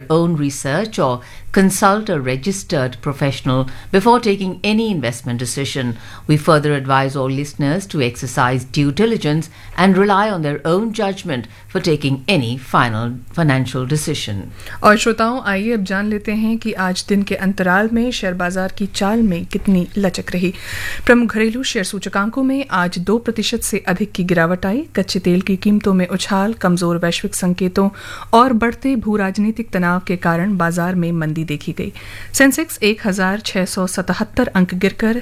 own research or consult a registered professional before taking any investment decision. We further advise all listeners to exercise due diligence and rely on their own judgment for taking any final financial decision. और श्रोताओं, आइए अब जान लेते हैं कि आज दिन के अंतराल में शेयर बाजार की चाल में कितनी लचक रही। प्रमुख घरेलू शेयर सूचकांकों में आज 2% से अधिक की गिरावट आई। कच्चे तेल की कीमतों में उछाल, कमजोर वैश्विक संकेतों और बढ़ते भू राजनीतिक तनाव के कारण बाजार में मंदी देखी गई। सेंसेक्स 1677 अंक गिरकर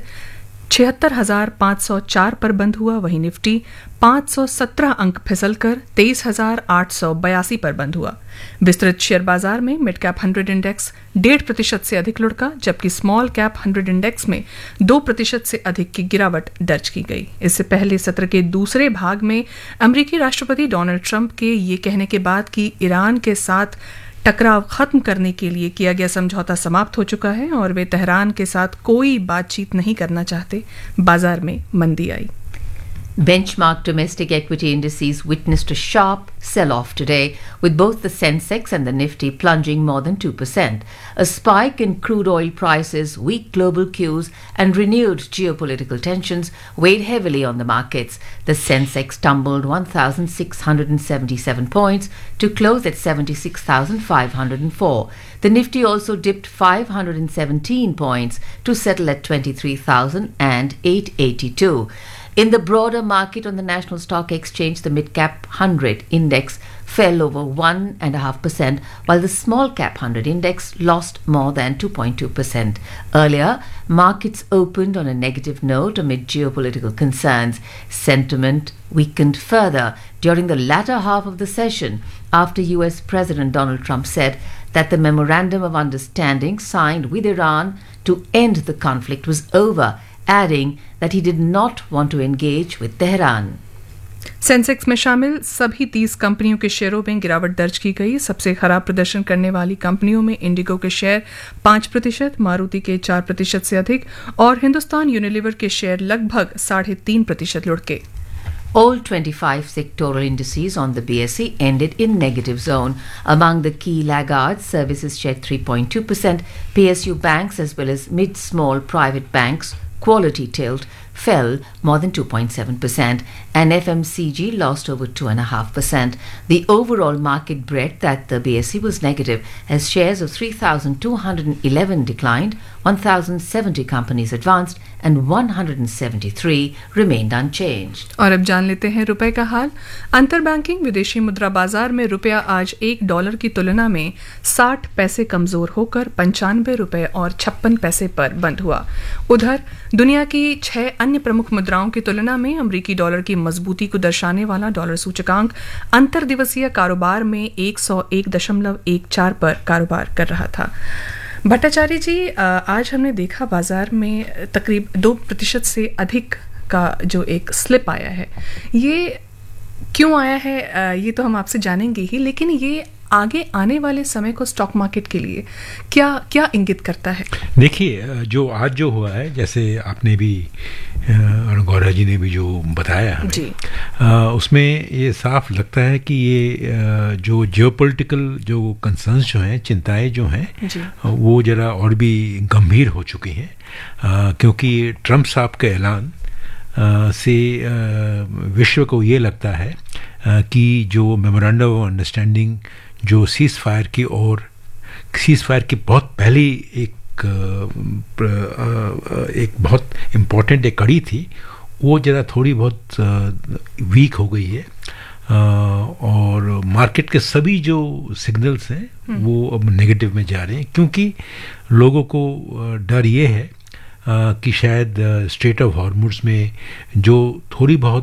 76,504 पर बंद हुआ। वहीं निफ्टी 517 अंक फिसलकर 23,882 पर बंद हुआ। विस्तृत शेयर बाजार में मिड कैप 100 इंडेक्स 1.5% से अधिक लुढ़का, जबकि स्मॉल कैप 100 इंडेक्स में 2% से अधिक की गिरावट दर्ज की गई। इससे पहले सत्र के दूसरे भाग में अमेरिकी राष्ट्रपति डोनाल्ड ट्रंप के ये कहने के बाद कि ईरान के साथ टकराव खत्म करने के लिए किया गया समझौता समाप्त हो चुका है और वे तेहरान के साथ कोई बातचीत नहीं करना चाहते, बाजार में मंदी आई। Benchmark domestic equity indices witnessed a sharp sell-off today, with both the Sensex and the Nifty plunging more than 2%. A spike in crude oil prices, weak global cues, and renewed geopolitical tensions weighed heavily on the markets. The Sensex tumbled 1,677 points to close at 76,504. The Nifty also dipped 517 points to settle at 23,882. In the broader market on the National Stock Exchange, the mid-cap 100 index fell over 1.5%, while the small-cap 100 index lost more than 2.2%. Earlier, markets opened on a negative note amid geopolitical concerns. Sentiment weakened further during the latter half of the session after US President Donald Trump said that the Memorandum of Understanding signed with Iran to end the conflict was over, adding that he did not want to engage with Tehran. Sensex में शामिल सभी 30 कंपनियों के शेयरों में गिरावट दर्ज की गई। सबसे खराब प्रदर्शन करने वाली कंपनियों में इंडिगो के शेयर 5%, मारुति के 4% से अधिक और हिंदुस्तान यूनिलीवर के शेयर लगभग 3.5% लुढ़के। All 25 sectoral indices on the BSE ended in negative zone. Among the key laggards, services shed 3.2%, PSU banks as well as mid-small private banks, Quality Tilt, fell more than 2.7%, and FMCG lost over 2.5%. The overall market breadth at the BSE was negative as shares of 3,211 declined, 1,070 companies advanced, and 173 remained unchanged. और अब जान लेते हैं रुपए का हाल। अंतर banking विदेशी मुद्रा बाजार में रुपया आज $1 की तुलना में 60 पैसे कमजोर होकर 95 रुपए और 56 पैसे पर बंद हुआ। उधर दुनिया की 6 अन्य प्रमुख मुद्राओं की तुलना में अमेरिकी डॉलर की मजबूती को दर्शाने वाला डॉलर सूचकांक अंतर दिवसीय कारोबार में 101.14 पर कारोबार कर रहा था। भट्टाचार्य जी, आज हमने देखा बाजार में तकरीब 2% से अधिक का जो एक स्लिप आया है। ये क्यों आया है ये तो हम आपसे जानेंगे ही, लेकिन ये आगे आने वाले समय को स्टॉक मार्केट के लिए क्या क्या इंगित करता है? देखिए, जो आज जो हुआ है, जैसे आपने भी गौरा जी ने भी जो बताया हमें, उसमें ये साफ लगता है कि ये जो जियोपॉलिटिकल जो कंसर्न्स जो हैं, चिंताएं जो हैं, वो जरा और भी गंभीर हो चुकी हैं, क्योंकि ट्रंप साहब के ऐलान से विश्व को ये लगता है कि जो मेमोरेंडम ऑफ अंडरस्टैंडिंग जो सीज़ फायर की बहुत पहली एक बहुत इम्पोर्टेंट एक कड़ी थी, वो ज़रा थोड़ी बहुत वीक हो गई है और मार्केट के सभी जो सिग्नल्स हैं वो अब नेगेटिव में जा रहे हैं, क्योंकि लोगों को डर ये है कि शायद स्ट्रेट ऑफ हॉर्मुज़ में जो थोड़ी बहुत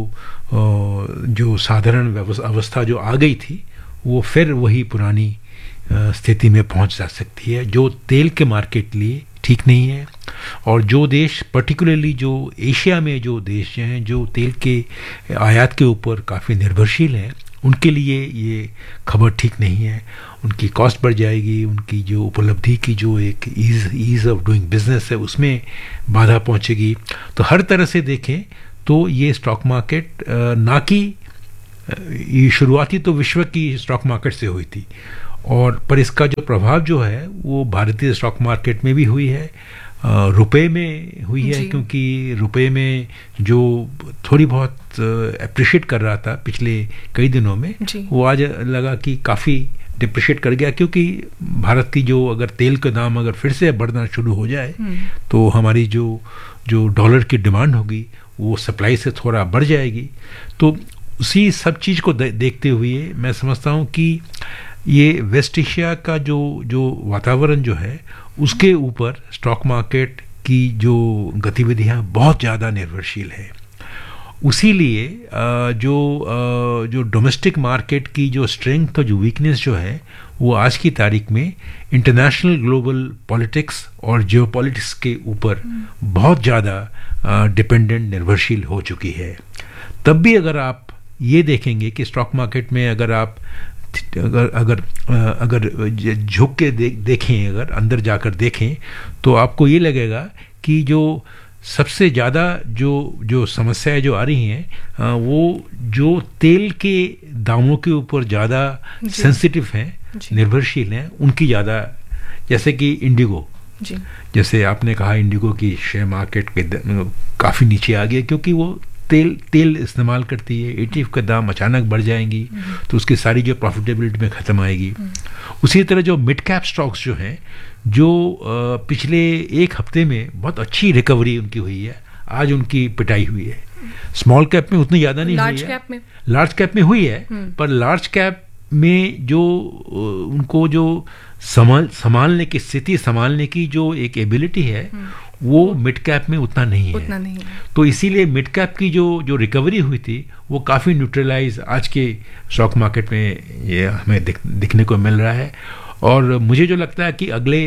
जो साधारण अवस्था जो आ गई थी, वो फिर वही पुरानी स्थिति में पहुंच जा सकती है, जो तेल के मार्केट के लिए ठीक नहीं है। और जो देश, पर्टिकुलरली जो एशिया में जो देश हैं जो तेल के आयात के ऊपर काफ़ी निर्भरशील हैं, उनके लिए ये खबर ठीक नहीं है। उनकी कॉस्ट बढ़ जाएगी, उनकी जो उपलब्धि की जो एक ईज़ ऑफ डूइंग बिजनेस है उसमें बाधा पहुंचेगी। तो हर तरह से देखें तो ये स्टॉक मार्केट ना कि ये शुरुआती तो विश्व की स्टॉक मार्केट से हुई थी और पर इसका जो प्रभाव जो है वो भारतीय स्टॉक मार्केट में भी हुई है, रुपए में हुई है, क्योंकि रुपए में जो थोड़ी बहुत अप्रिशिएट कर रहा था पिछले कई दिनों में, वो आज लगा कि काफ़ी डिप्रिशिएट कर गया, क्योंकि भारत की जो अगर तेल का दाम अगर फिर से बढ़ना शुरू हो जाए तो हमारी जो डॉलर की डिमांड होगी वो सप्लाई से थोड़ा बढ़ जाएगी। तो उसी सब चीज़ को देखते हुए मैं समझता हूँ कि ये वेस्ट एशिया का जो वातावरण जो है उसके ऊपर स्टॉक मार्केट की जो गतिविधियाँ बहुत ज़्यादा निर्भरशील है। उसी लिए जो डोमेस्टिक मार्केट की जो स्ट्रेंथ और जो वीकनेस जो है वो आज की तारीख में इंटरनेशनल ग्लोबल पॉलिटिक्स और जियोपॉलिटिक्स के ऊपर बहुत ज़्यादा डिपेंडेंट निर्भरशील हो चुकी है। तब भी अगर आप ये देखेंगे कि स्टॉक मार्केट में अगर आप अगर झुक के देखें, अगर अंदर जाकर देखें, तो आपको ये लगेगा कि जो सबसे ज़्यादा जो समस्याएं जो आ रही हैं वो जो तेल के दामों के ऊपर ज़्यादा सेंसिटिव हैं, निर्भरशील हैं, उनकी ज़्यादा, जैसे कि इंडिगो, जैसे आपने कहा इंडिगो की शेयर मार्केट काफ़ी नीचे आ गया क्योंकि वो तेल इस्तेमाल करती है, ETF का दाम अचानक बढ़ जाएंगी तो उसकी सारी जो प्रॉफिटेबिलिटी में ख़त्म आएगी। उसी तरह जो मिड कैप स्टॉक्स जो हैं, जो पिछले एक हफ्ते में बहुत अच्छी रिकवरी उनकी हुई है, आज उनकी पिटाई हुई है। स्मॉल कैप में उतनी ज़्यादा नहीं हुई है, लार्ज कैप में हुई है, पर लार्ज कैप में जो उनको जो संभालने की स्थिति संभालने की जो एक एबिलिटी है वो मिड कैप में उतना नहीं है। तो इसीलिए मिड कैप की जो रिकवरी हुई थी वो काफ़ी न्यूट्रलाइज आज के स्टॉक मार्केट में ये हमें दिखने को मिल रहा है। और मुझे जो लगता है कि अगले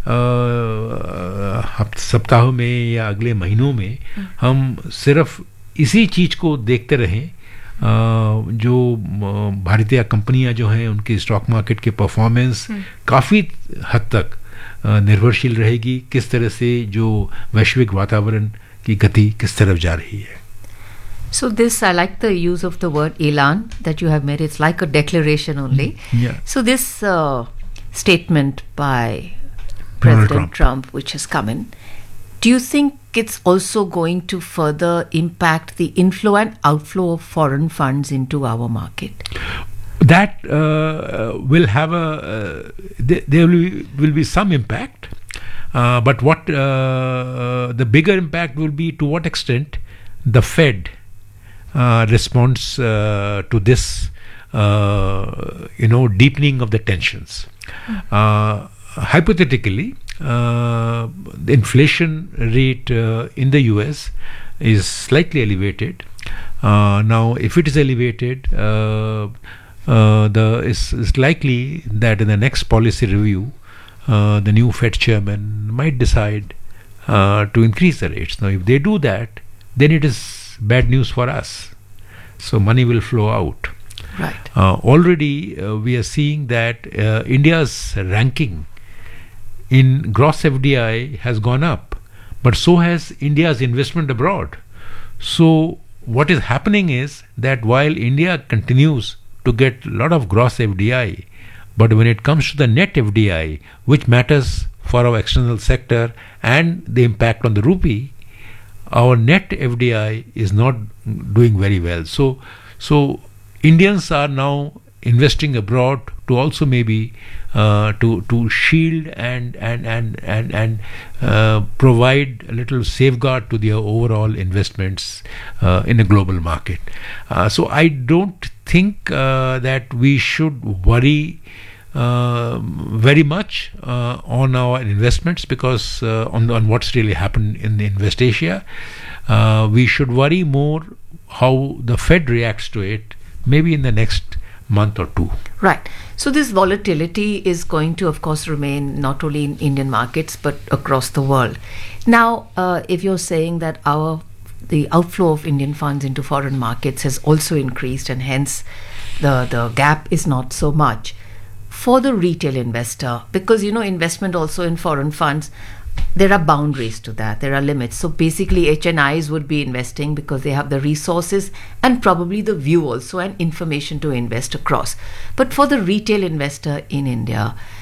सप्ताहों में या अगले महीनों में हम सिर्फ इसी चीज़ को देखते रहें, जो भारतीय कंपनियां जो हैं उनकी स्टॉक मार्केट के परफॉर्मेंस काफ़ी हद तक निर्भरशील रहेगी, किस तरह से जो वैश्विक वातावरण की गति किस तरफ जा रही है। So this, I like the use of the word elan that you have made. It's like a declaration only. Yeah. So this statement by President Trump, which has come in, do you think it's also going to further impact the inflow and outflow of foreign funds into our market? That will have there will be some impact, but what the bigger impact will be to what extent the Fed responds to this deepening of the tensions. Hypothetically, the inflation rate in the US is slightly elevated. Now, if it is elevated, it's likely that in the next policy review, the new Fed chairman might decide to increase the rates. Now, if they do that, then it is bad news for us. So money will flow out. Right. Already, we are seeing that India's ranking in gross FDI has gone up, but so has India's investment abroad. So what is happening is that while India continues to get a lot of gross FDI, but when it comes to the net FDI, which matters for our external sector and the impact on the rupee, our net FDI is not doing very well. So Indians are now investing abroad to also maybe to shield and provide a little safeguard to their overall investments in a global market. So I don't think that we should worry very much on our investments, because on what's really happened in West Asia. We should worry more how the Fed reacts to it, maybe in the next month or two. Right. So this volatility is going to, of course, remain not only in Indian markets but across the world. Now, if you're saying that the outflow of Indian funds into foreign markets has also increased, and hence the gap is not so much for the retail investor, because investment also in foreign funds there are boundaries to that. There are limits. So basically, HNIs would be investing because they have the resources and probably the view also and information to invest across. But for the retail investor in India,